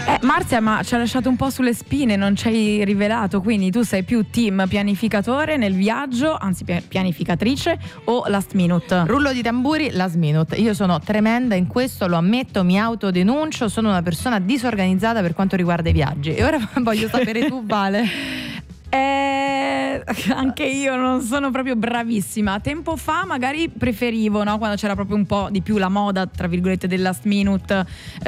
Marzia, ma ci ha lasciato un po' sulle spine, non ci hai rivelato, quindi tu sei più team pianificatore nel viaggio, anzi pianificatrice, o last minute? Rullo di tamburi, last minute. Io sono tremenda in questo, lo ammetto, mi autodenuncio, sono una persona disorganizzata per quanto riguarda i viaggi. E ora voglio sapere tu, Vale. Anche io non sono proprio bravissima. Tempo fa magari preferivo, no? Quando c'era proprio un po' di più la moda, tra virgolette, del last minute,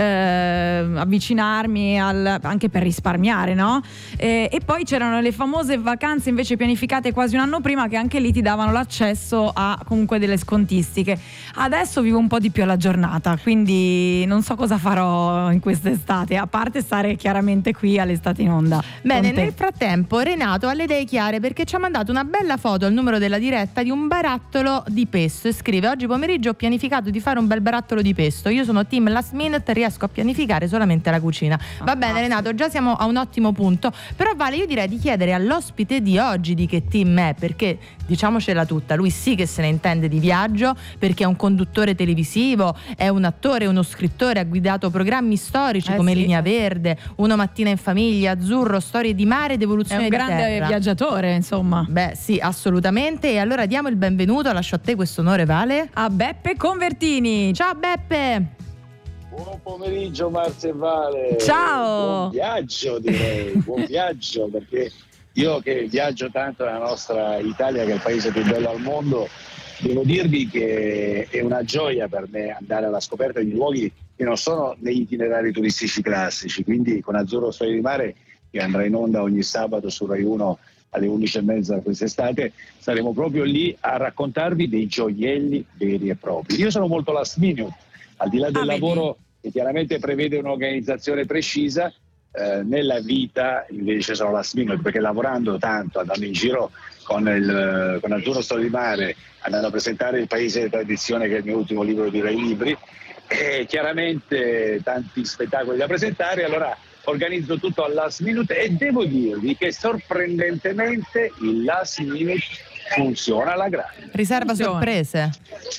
avvicinarmi anche per risparmiare, no? E poi c'erano le famose vacanze invece pianificate quasi un anno prima, che anche lì ti davano l'accesso a comunque delle scontistiche. Adesso vivo un po' di più alla giornata, quindi non so cosa farò in quest'estate, a parte stare chiaramente qui all'estate in onda. Bene, nel frattempo Renato ha le idee chiare, perché ci ha mandato una bella foto al numero della diretta di un barattolo di pesto e scrive: oggi pomeriggio ho pianificato di fare un bel barattolo di pesto, io sono team last minute, riesco a pianificare solamente la cucina. Va bene Renato, già siamo a un ottimo punto, però Vale, io direi di chiedere all'ospite di oggi di che team è, perché diciamocela tutta, lui sì che se ne intende di viaggio, perché è un conduttore televisivo, è un attore, uno scrittore, ha guidato programmi storici come sì. Linea Verde, Una mattina in famiglia, Azzurro, Storie di mare e Devoluzione di terra. Grande viaggiatore, insomma. Beh sì, assolutamente. E allora diamo il benvenuto, lascio a te questo onore, Vale, a Beppe Convertini. Ciao Beppe. Buon pomeriggio Marzia e Vale. Ciao. Buon viaggio, direi. Buon viaggio, perché io che viaggio tanto nella nostra Italia, che è il paese più bello al mondo, devo dirvi che è una gioia per me andare alla scoperta di luoghi che non sono negli itinerari turistici classici. Quindi con Azzurro Storie di Mare, che andrà in onda ogni sabato su Rai 1 alle 11:30 quest'estate, saremo proprio lì a raccontarvi dei gioielli veri e propri. Io sono molto last minute, al di là del lavoro che chiaramente prevede un'organizzazione precisa, nella vita invece sono last minute, perché lavorando tanto, andando in giro con Azzurro Storie di Mare, andando a presentare Il Paese di Tradizione, che è il mio ultimo libro di Rai Libri, e chiaramente tanti spettacoli da presentare, allora organizzo tutto al last minute e devo dirvi che sorprendentemente il last minute funziona alla grande. Riserva sorprese.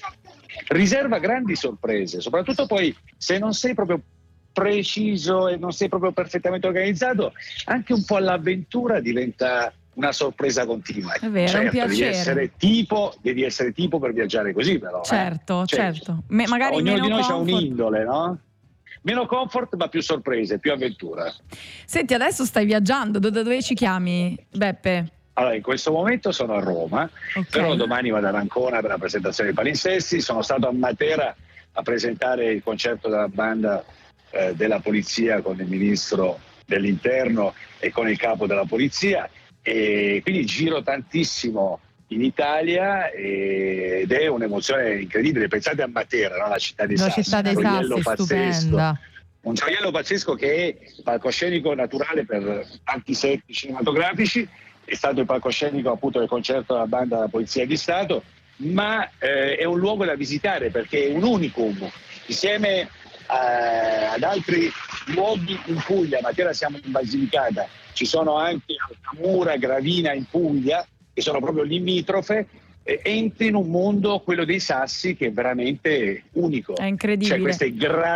Riserva grandi sorprese, soprattutto poi se non sei proprio preciso e non sei proprio perfettamente organizzato, anche un po' l'avventura diventa una sorpresa continua. È vero, certo, è un piacere. Devi essere tipo per viaggiare così, però. Certo. Magari ognuno meno di noi comfort. ha un'indole, no? Meno comfort ma più sorprese, più avventura. Senti, adesso stai viaggiando, dove ci chiami, Beppe? Allora, in questo momento sono a Roma, però domani vado ad Ancona per la presentazione dei palinsesti. Sono stato a Matera a presentare il concerto della banda della polizia con il ministro dell'interno e con il capo della polizia, e quindi giro tantissimo in Italia ed è un'emozione incredibile. Pensate a Matera, no? La città dei Sassi, città dei Sassi, stupenda. Un gioiello pazzesco che è palcoscenico naturale per tanti set cinematografici. È stato il palcoscenico appunto del concerto della banda della Polizia di Stato, ma è un luogo da visitare perché è un unicum. Insieme ad altri luoghi in Puglia, a Matera siamo in Basilicata, ci sono anche Altamura, Gravina in Puglia, che sono proprio limitrofe. Entri in un mondo, quello dei Sassi, che è veramente unico. È incredibile. C'è queste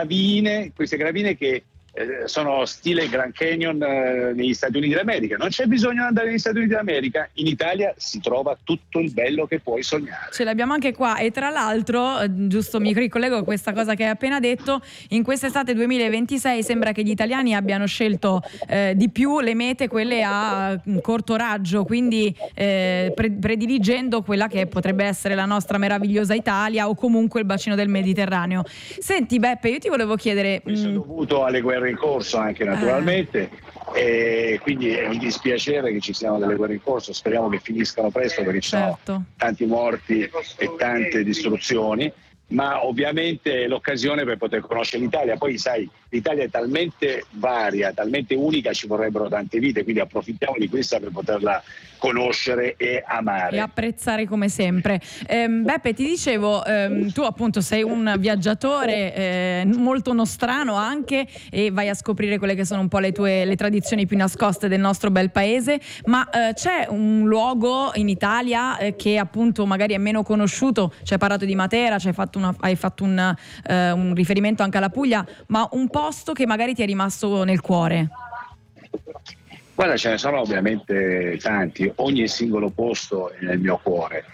gravine che sono stile Grand Canyon negli Stati Uniti d'America. Non c'è bisogno di andare negli Stati Uniti d'America, in Italia si trova tutto il bello che puoi sognare. Ce l'abbiamo anche qua, e tra l'altro, giusto mi ricollego a questa cosa che hai appena detto, in quest'estate 2026 sembra che gli italiani abbiano scelto di più le mete, quelle a corto raggio, quindi prediligendo quella che potrebbe essere la nostra meravigliosa Italia o comunque il bacino del Mediterraneo. Senti Beppe, io ti volevo chiedere... Questo è dovuto alle guerre in corso anche naturalmente, e quindi è un dispiacere che ci siano delle guerre in corso. Speriamo che finiscano presto, perché ci sono tanti morti e tante distruzioni, ma ovviamente è l'occasione per poter conoscere l'Italia. Poi sai, l'Italia è talmente varia, talmente unica, ci vorrebbero tante vite, quindi approfittiamo di questa per poterla conoscere e amare e apprezzare come sempre. Beppe, ti dicevo, tu appunto sei un viaggiatore molto nostrano anche, e vai a scoprire quelle che sono un po' le tradizioni più nascoste del nostro bel paese, ma c'è un luogo in Italia che appunto magari è meno conosciuto? Ci hai parlato di Matera, ci hai fatto hai fatto un riferimento anche alla Puglia, ma un posto che magari ti è rimasto nel cuore? Guarda, ce ne sono ovviamente tanti, ogni singolo posto è nel mio cuore.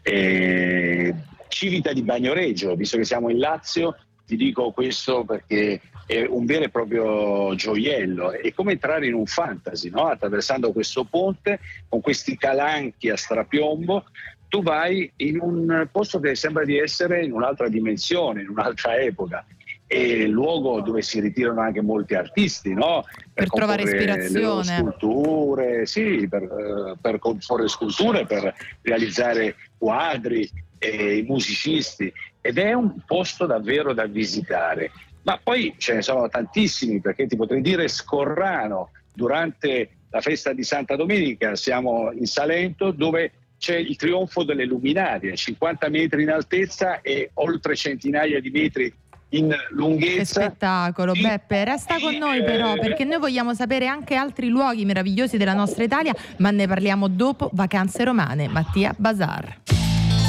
Civita di Bagnoregio, visto che siamo in Lazio, ti dico questo perché è un vero e proprio gioiello, è come entrare in un fantasy, no? Attraversando questo ponte con questi calanchi a strapiombo, tu vai in un posto che sembra di essere in un'altra dimensione, in un'altra epoca. È il luogo dove si ritirano anche molti artisti, no? Per trovare ispirazione. Sculture, sì, per comporre sculture, per realizzare quadri, i musicisti, ed è un posto davvero da visitare. Ma poi ce ne sono tantissimi, perché ti potrei dire Scorrano, durante la festa di Santa Domenica siamo in Salento, dove c'è il trionfo delle luminarie, 50 metri in altezza e oltre centinaia di metri in lunghezza. Che spettacolo. Beppe, resta con noi però, perché noi vogliamo sapere anche altri luoghi meravigliosi della nostra Italia, ma ne parliamo dopo Vacanze Romane. Mattia Bazar.